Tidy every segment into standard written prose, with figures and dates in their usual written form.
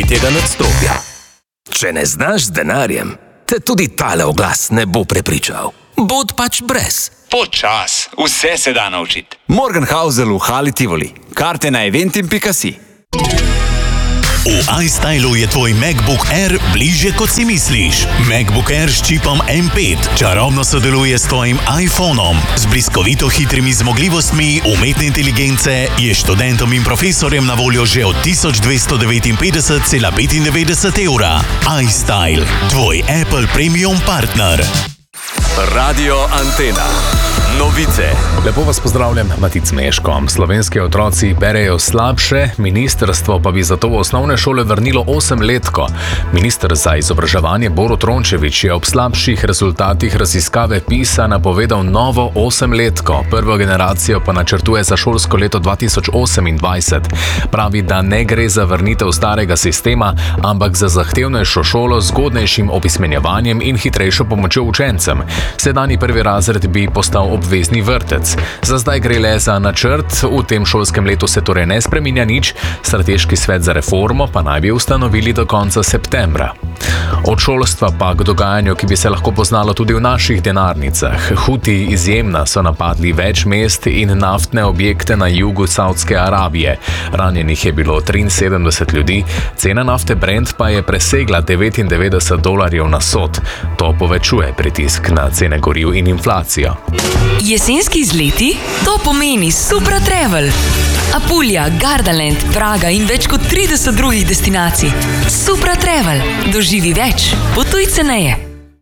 tretjega nadstropja. Če ne znaš z denarjem, te tudi tale oglas ne bo prepričal. Bod pač brez. Počas, vse se da naučiti. Morgenhausel v Hali Tivoli. Karte na eventim.si. V iStylu je tvoj MacBook Air bližje, kot si misliš. MacBook Air s čipom M5 čarobno sodeluje s tvojim iPhonom. Z bliskovito hitrimi zmogljivostmi umetne inteligence je študentom in profesorjem na voljo že od 1259,95 evra. iStyle, tvoj Apple Premium partner. Radio Antena. Novice. Lepo vas pozdravljam, Matic Meško. Slovenski otroci berejo slabše, ministrstvo pa bi zato v osnovne šole vrnilo 8-letko. Minister za izobraževanje Borut Rončević je ob slabših rezultatih raziskave PISA napovedal novo 8-letko. Prvo generacijo pa načrtuje za šolsko leto 2028. Pravi, da ne gre za vrnitev starega sistema, ampak za zahtevnejšo šolo z zgodnejšim opismenjevanjem in hitrejšo pomočjo učencem. Sedanji prvi razred bi postal obvezni vrtec. Za zdaj gre le za načrt, v tem šolskem letu se torej ne spreminja nič, strateški svet za reformo pa naj bi ustanovili do konca septembra. Od šolstva pa k dogajanju, ki bi se lahko poznalo tudi v naših denarnicah. Huti izjemna so napadli več mest in naftne objekte na jugu Saudske Arabije. Ranjenih je bilo 73 ljudi, cena nafte Brent pa je presegla $99 na sod. To povečuje pritisk na cene goriv in inflacijo. Jesenski izleti? To pomeni Supra Travel. Apulja, Gardaland, Praga in več kot 30 drugih destinacij. Supra Travel. Doživi več. Potuj ceneje.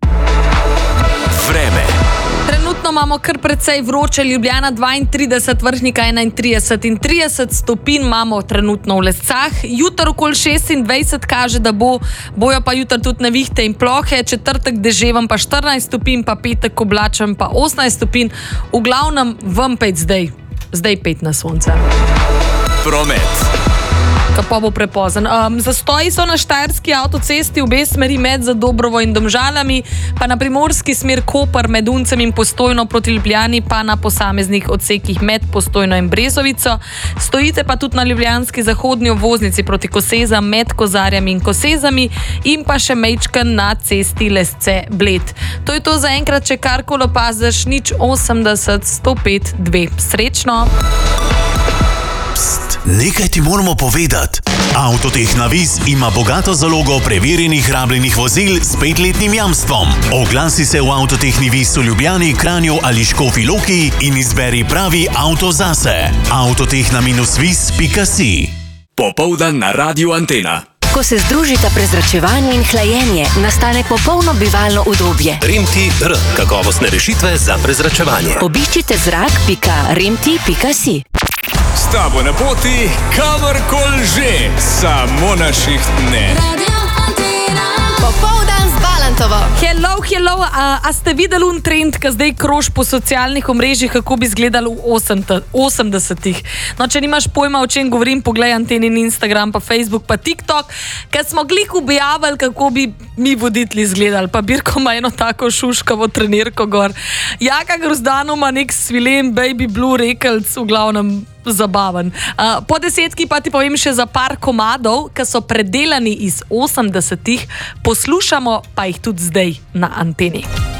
Vreme. Trenutno imamo kar precej vroče, Ljubljana 32, Vrhnika 31 in 30 stopinj imamo trenutno v Lescah. Jutro okoli 26 kaže, da bojo pa jutro tudi nevihte in plohe, četrtek deževen pa 14 stopinj, pa petek oblačen pa 18 stopinj. V glavnem vam pet zdaj pet na sonce. Promet. Pa bo prepozen. Zastoji so na Štajerski avtocesti obe smeri med Zadobrovo in Domžalami, pa na primorski smer Koper med Uncem in Postojno proti Ljubljani, pa na posameznih odsekih med Postojno in Brezovico. Stojite pa tudi na ljubljanski zahodni obvoznici proti Kosezam med Kozarjami in Kosezami in pa še mejčken na cesti Lesce Bled. To je to za enkrat, če karkoli opaziš, 080 105 2. Srečno! Nekaj ti moramo povedati. Avtotehna Vis ima bogato zalogo preverjenih rabljenih vozil s 5-letnim jamstvom. Oglasi se v Avtotehni Vis v Ljubljani, Kranju ali Škofji Loki in izberi pravi avto zase. Avtotehna-vis.si. Popoldan na Radio Antena. Ko se združita prezračevanje in hlajenje, nastane popolno bivalno udobje. Rimti-R. Kakovostne rešitve za prezračevanje. Obiščite zrak.rimti.si. S tabo na poti, kamorkoli že, samo na šiht ne. Popoldan z Balantovo. Hello, a ste videli un trend, ki zdaj krož po socialnih omrežjih, kako bi izgledal v 80-ih? No, če nimaš pojma, o čem govorim, poglej Antenin Instagram, pa Facebook, pa TikTok, ker smo glih objavili, kako bi mi voditelji izgledali, pa Birko ima eno tako šuškavo trenirko gor. Jaka Grozdano ima nek svilen baby blue rekelc, v glavnem zabaven. Po 10 pa ti povem še za par komadov, ki so predelani iz 80-ih, poslušamo pa jih tudi zdaj na Anteni.